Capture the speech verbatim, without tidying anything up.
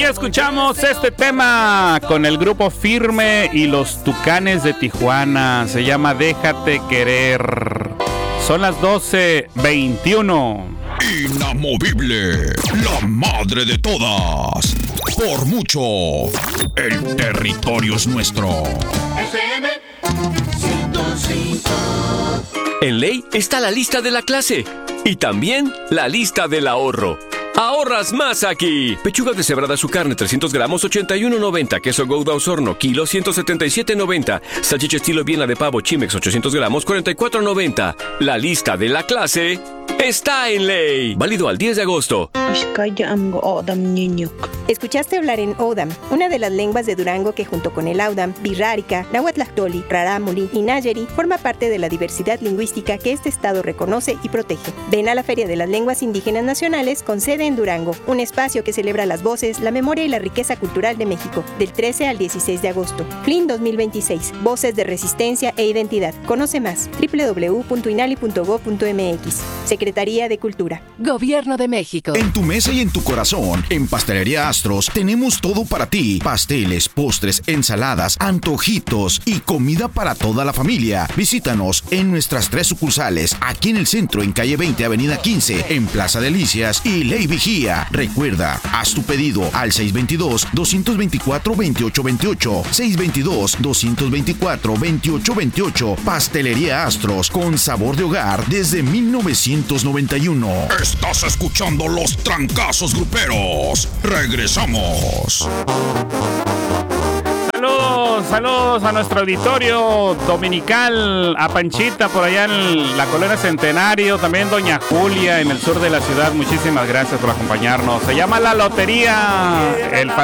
Y escuchamos este tema con el grupo Firme y los Tucanes de Tijuana. Se llama Déjate Querer. Son las doce veintiuno. Inamovible, la madre de todas. Por mucho, el territorio es nuestro. F M ciento cinco. En Ley está la lista de la clase y también la lista del ahorro. ¡Ahorras más aquí! Pechuga deshebrada su carne, trescientos gramos, ochenta y uno noventa. Queso Gouda Osorno, kilo, ciento setenta y siete noventa. Salchicha estilo Viena de pavo Chimex, ochocientos gramos, cuarenta y cuatro noventa. La lista de la clase está en Ley. Válido al diez de agosto. Escuchaste hablar en Odam, una de las lenguas de Durango que junto con el Audam, Birrárica, Nahuatlactoli, Rarámuri y Nayeri forma parte de la diversidad lingüística que este estado reconoce y protege. Ven a la Feria de las Lenguas Indígenas Nacionales con sede en Durango, un espacio que celebra las voces, la memoria y la riqueza cultural de México, del trece al dieciséis de agosto. F L I N dos mil veintiséis, Voces de Resistencia e Identidad. Conoce más, doble u doble u doble u punto inali punto gob punto eme equis. Secretaría de Cultura. Gobierno de México. En tu mesa y en tu corazón, en Pastelería Astros, tenemos todo para ti. Pasteles, postres, ensaladas, antojitos y comida para toda la familia. Visítanos en nuestras tres sucursales, aquí en el centro, en calle veinte, avenida quince, en Plaza Delicias y Ley Vigía. Recuerda, haz tu pedido al seis dos dos, dos dos cuatro, dos ocho dos ocho, seis dos dos, dos dos cuatro, dos ocho dos ocho. Pastelería Astros, con sabor de hogar desde mil novecientos noventa y uno. Estás escuchando Los Trancazos Gruperos. Regresamos. Saludos, saludos a nuestro auditorio dominical, a Panchita por allá en la Colonia Centenario, también Doña Julia en el sur de la ciudad. Muchísimas gracias por acompañarnos. Se llama La Lotería. El